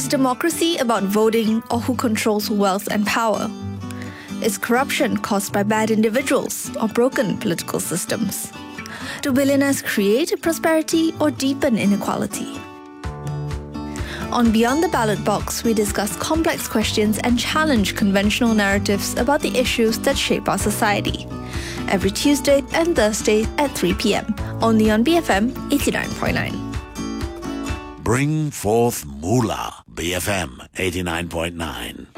Is democracy about voting or who controls wealth and power? Is corruption caused by bad individuals or broken political systems? Do billionaires create prosperity or deepen inequality? On Beyond the Ballot Box, we discuss complex questions and challenge conventional narratives about the issues that shape our society. Every Tuesday and Thursday at 3 p.m. only on BFM 89.9. Bring forth moolah, BFM 89.9.